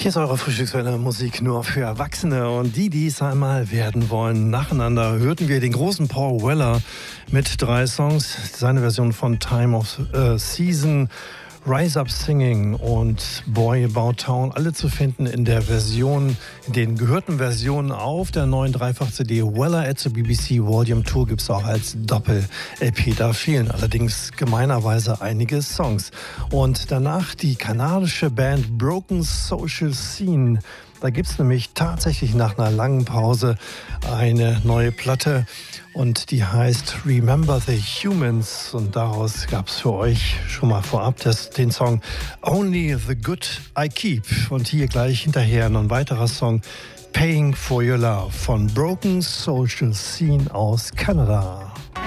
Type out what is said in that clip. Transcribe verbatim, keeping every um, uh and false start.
Hier ist eure Frühstückswelle Musik nur für Erwachsene und die, die es einmal werden wollen. Nacheinander hörten wir den großen Paul Weller mit drei Songs. Seine Version von Time of uh, Season, Rise Up Singing und Boy About Town. Alle zu finden in der Version, in den gehörten Versionen auf der neuen Dreifach-C D Weller at the B B C Volume zwei gibt es auch als Doppel-L P. Da fehlen allerdings gemeinerweise einige Songs. Und danach die kanadische Band Broken Social Scene. Da gibt es nämlich tatsächlich nach einer langen Pause eine neue Platte und die heißt Remember the Humans und daraus gab es für euch schon mal vorab das, den Song Only the Good I Keep und hier gleich hinterher noch ein weiterer Song Paying for Your Love von Broken Social Scene aus Kanada.